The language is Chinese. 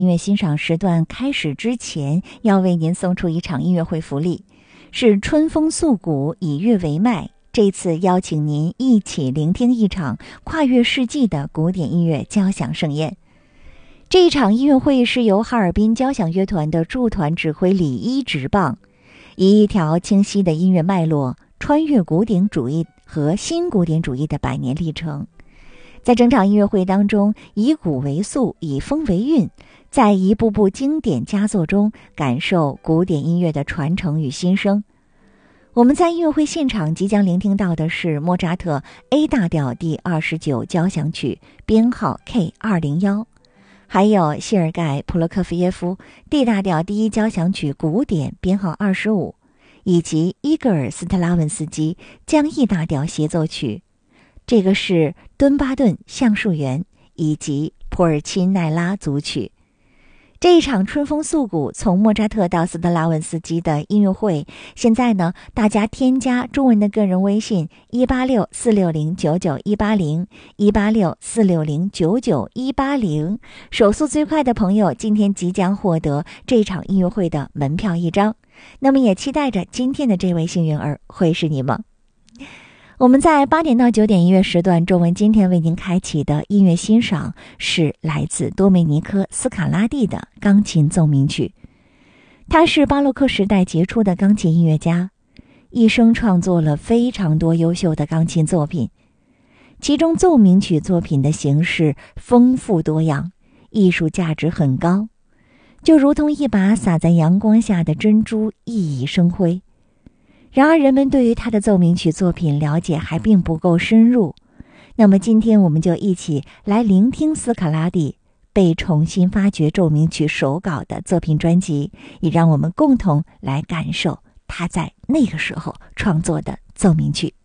音乐欣赏时段开始之前，要为您送出一场音乐会福利，是春风素鼓，以乐为脉。这次邀请您一起聆听一场跨越世纪的古典音乐交响盛宴。这一场音乐会是由哈尔滨交响乐团的驻团指挥李一执棒，以一条清晰的音乐脉络，穿越古典主义和新古典主义的100年历程。在整场音乐会当中，以古为素，以风为韵，在一部部经典佳作中感受古典音乐的传承与新生。我们在音乐会现场即将聆听到的是莫扎特 A 大调第29交响曲编号 K201， 还有谢尔盖普罗科菲耶夫 D 大调第1交响曲古典编号25，以及伊戈尔斯特拉文斯基降 E 大调协奏曲，这个是敦巴顿橡树园以及普尔钦奈拉组曲。这一场春风素鼓从莫扎特到斯特拉文斯基的音乐会，现在呢，大家添加中文的个人微信186-460-99180 186-460-99180，手速最快的朋友今天即将获得这场音乐会的门票1张。那么也期待着今天的这位幸运儿会是你吗？我们在8点到9点音乐时段，中文今天为您开启的音乐欣赏是来自多梅尼科·斯卡拉蒂的钢琴奏鸣曲。他是巴洛克时代杰出的钢琴音乐家，一生创作了非常多优秀的钢琴作品，其中奏鸣曲作品的形式丰富多样，艺术价值很高，就如同一把洒在阳光下的珍珠，熠熠生辉。然而人们对于他的奏鸣曲作品了解还并不够深入，那么今天我们就一起来聆听斯卡拉蒂被重新发掘奏鸣曲手稿的作品专辑，也让我们共同来感受他在那个时候创作的奏鸣曲。